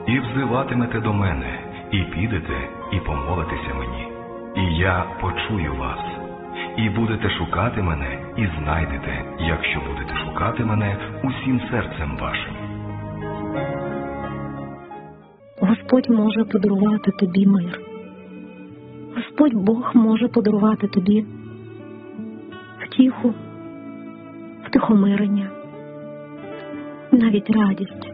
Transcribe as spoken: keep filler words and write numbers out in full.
І взиватимете до мене, і підете, і помолитеся мені. І я почую вас. І будете шукати мене, і знайдете, якщо будете шукати мене усім серцем вашим. Господь може подарувати тобі мир. Господь Бог може подарувати тобі втіху, втихомирення, навіть радість.